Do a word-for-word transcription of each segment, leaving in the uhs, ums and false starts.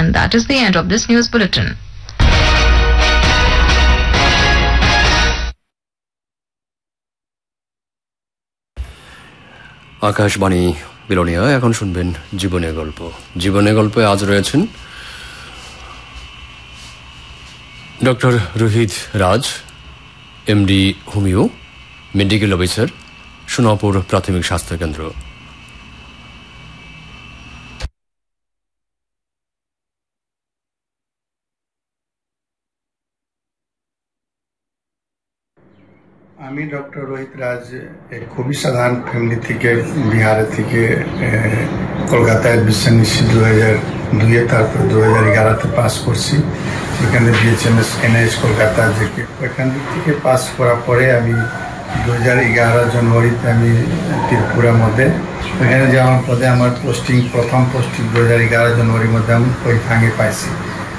And that is the end of this news bulletin. Akashvani Belonia এখন শুনবেন জীবনের গল্প। জীবনের গল্পে আজ রয়েছেন ডক্টর রোহিত রাজ, MD homeo, medical officer, Sonapur প্রাথমিক স্বাস্থ্য কেন্দ্র। আমি ডক্টর রোহিত রাজ খুবই সাধারণ ফ্যামিলি থেকে, বিহার থেকে কলকাতায় বিশ্বনিশ্চিত দু হাজার দুইয়ে তারপর দু হাজার এগারোতে পাস করছি। ওইখানে বিএচএমএস এনএইচ কলকাতা থেকে ওইখান থেকে পাস করার পরে আমি দু হাজার এগারো জানুয়ারিতে আমি ত্রিপুরার মধ্যে ওইখানে যাওয়ার পরে আমার পোস্টিং প্রথম পোস্টিং দু হাজার এগারো জানুয়ারির মধ্যে আমি কৈফাঙে পাইছি।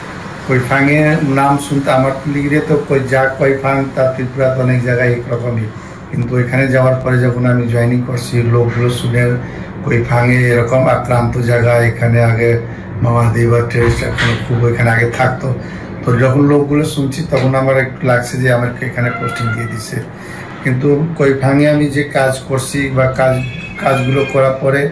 কৈফাঙে নাম শুনতে আমার লিগরে তো যা কৈফাং তা ত্রিপুরাতে অনেক জায়গায় একরকমই, কিন্তু ওইখানে যাওয়ার পরে যখন আমি জয়েনিং করছি লোকগুলো শুনে কৈফাঙে এরকম আক্রান্ত জায়গা, এখানে আগে মহাদেবা টেস্ট এখন খুব ওইখানে আগে থাকতো, তো যখন লোকগুলো শুনছি তখন আমার একটু লাগছে যে আমাকে এখানে পোস্টিং দিয়ে দিছে। কিন্তু কৈফাঙে আমি যে কাজ করছি বা কাজ কাজগুলো করার পরে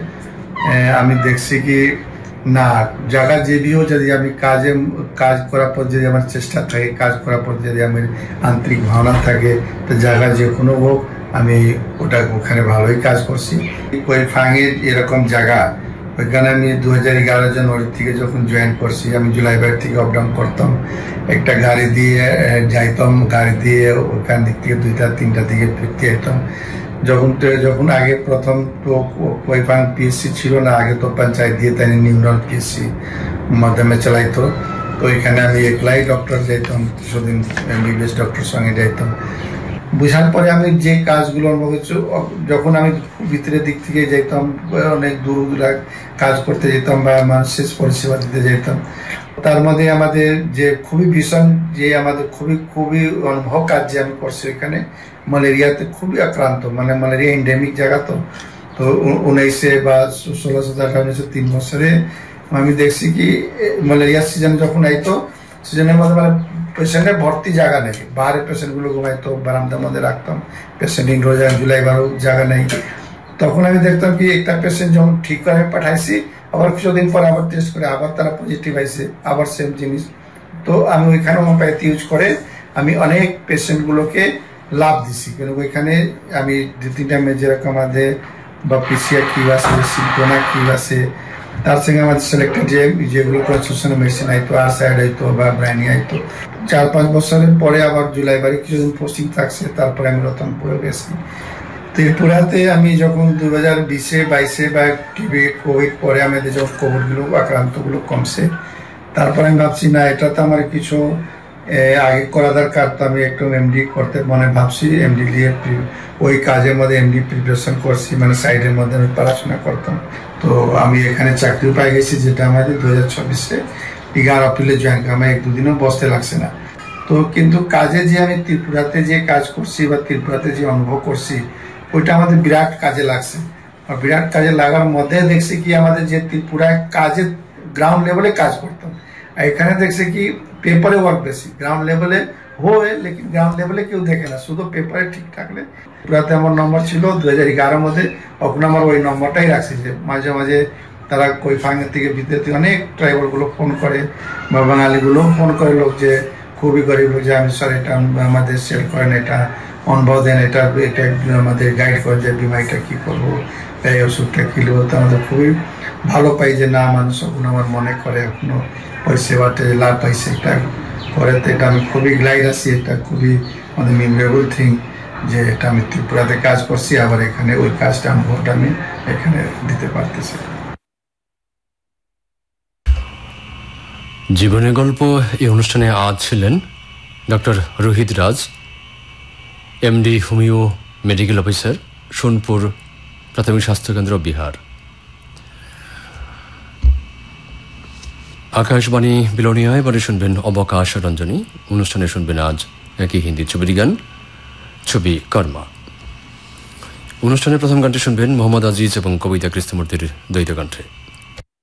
আমি দেখছি কি না, জায়গা যে দিয়েও যদি আমি কাজে কাজ করার পর যদি আমার চেষ্টা থাকে, কাজ করার পর যদি আমার আন্তরিক ভাবনা থাকে, তো জায়গা যে কোনো হোক আমি ওটা ওখানে ভালোই কাজ করছি। কৈফাঙের এরকম জায়গা ওইখানে আমি দু হাজার এগারো জানুয়ারি থেকে যখন জয়েন করছি, আমি জুলাইবার থেকে আপ ডাউন করতাম, একটা গাড়ি দিয়ে যাইতাম, গাড়ি দিয়ে ওখান দিক থেকে দুইটা তিনটা দিকে ফিরতে যেতাম। যখন যখন আগে প্রথম তো কৈফাং পিএসসি ছিল না, আগে তো পঞ্চায়েত দিয়ে তাই নিউরাল পিএসসি মাধ্যমে চালাইতো, তো ওইখানে আমি একলাই ডক্টর যাইতাম, কিছুদিন এমবিবিএস ডক্টর সঙ্গে যাইতাম। বুঝার পরে আমি যে কাজগুলো অনুভব করছি, যখন আমি ভিতরের দিক থেকে যেতাম, অনেক দূর দূর কাজ করতে যেতাম বা মানুষের পরিষেবা দিতে যেতাম, তার মধ্যে আমাদের যে খুবই ভীষণ যে আমাদের খুবই খুবই অনুভব কাজ যে আমি করছি, এখানে ম্যালেরিয়াতে খুবই আক্রান্ত, মানে ম্যালেরিয়া এন্ডেমিক জায়গা, তো তো উনিশে বা ষোলোশো টাকা উনিশশো তিন বছরে আমি দেখছি কি ম্যালেরিয়ার সিজন যখন আইতো, সিজনের মধ্যে মানে পেশেন্টের ভর্তি জায়গা নেই, বাইরের পেশেন্টগুলো ঘুমাইতো, বারান্দার মধ্যে রাখতাম, পেশেন্ট ইনডোর জুলাই বারো জায়গা নেই। তখন আমি দেখতাম কি একটা পেশেন্ট যখন ঠিক করে পাঠাইছি, আবার কিছুদিন পরে আবার টেস্ট করে আবার তারা পজিটিভ আইছে, আবার সেম জিনিস। তো আমি ওইখানে হোমিওপ্যাথি ইউজ করে আমি অনেক পেশেন্টগুলোকে লাভ দিছি, কেন ওইখানে আমি দু তিনটা যেরকম আমাদের বা পিসিআর কিউ আছে, সিম্পোনা কিউ আছে, তার সঙ্গে আমাদের সিলেক্টেড যে যেগুলো কনস্টিটিউশনাল মেডিসিন আইতো, আর সাইড আইতো বা ব্রাইনি আইতো। চার পাঁচ বছরের পরে আবার জুলাই বারে কিছুদিন পোস্টিং থাকছে, তারপরে আমি রতনপুরে গেছি। ত্রিপুরাতে আমি যখন দু হাজার বিশে বাইশে বা টিভি কোভিড পরে আমাদের যখন কোভিডগুলো আক্রান্তগুলো কমছে, তারপরে আমি ভাবছি না এটা তো আমার কিছু আগে করা দরকার, তো আমি একটু এমডি করতে মনে ভাবছি, এমডি নিয়ে ওই কাজের মধ্যে এমডি প্রিপারেশন করছি, মানে সাইডের মধ্যে আমি পড়াশোনা করতাম। তো আমি এখানে চাকরি পাই গেছি, যেটা আমাদের দু হাজার চব্বিশে এগারো এপ্রিলে জয়েন করা, আমার এক দুদিনও বসতে লাগছে না। তো কিন্তু কাজে যে আমি ত্রিপুরাতে যে কাজ করছি বা ত্রিপুরাতে যে অনুভব করছি, ওইটা আমাদের বিরাট কাজে লাগছে। আর বিরাট কাজে লাগার মধ্যে দেখছি কি আমাদের যে ত্রিপুরায় কাজে গ্রাউন্ড লেভেলে কাজ করতাম, আর এখানে দেখছি কি পেপারে ওয়ার্ক বেশি, গ্রাউন্ড লেভেলে হয় লেকিন গ্রাউন্ড লেভেলে কেউ দেখে না, শুধু পেপারে ঠিক থাকলে। পুরাতে আমার নম্বর ছিল দু হাজার এগারোর মধ্যে, ওখানে আমার ওই নম্বরটাই রাখছি যে মাঝে মাঝে তারা কৈফাঙের থেকে ভিতরে থেকে অনেক ট্রাইবালগুলো ফোন করে বা বাঙালিগুলোও ফোন করে, লোক যে খুবই গরিব যে আমি স্যার এটা আমাদের সেল করেন, এটা অনুভব দেন, এটা এটা আমাদের গাইড করেন যে বিমা এটা কী করবো, এই ওষুধটা কিনবো। তো আমাদের খুবই ভালো পাই যে না মানুষ এখনো আমার মনে করে এখনো পরিষেবাতে লাভ পাইছে, এটা করে। তো এটা আমি খুবই গ্লাইড আছি, এটা খুবই আমাদের মেমোরেবল থিং যে এটা আমি ত্রিপুরাতে কাজ করছি, আবার এখানে ওই কাজটা অনুভবটা আমি এখানে দিতে পারতেছি। জীবনের গল্প এই অনুষ্ঠানে আজ ছিলেন ডক্টর রোহিত রাজ, MD homeo medical officer, Sonpur প্রাথমিক স্বাস্থ্যকেন্দ্র, বিহার। আকাশবাণী বিলোনিয়ায় এবারে শুনবেন অবকাশ রঞ্জনী। অনুষ্ঠানে শুনবেন আজ একই হিন্দি ছবির গান, ছবি কর্মা। অনুষ্ঠানের প্রথম গানটি শুনবেন মোহাম্মদ আজিজ এবং কবিতা কৃষ্ণমূর্তির দ্বৈত কণ্ঠে।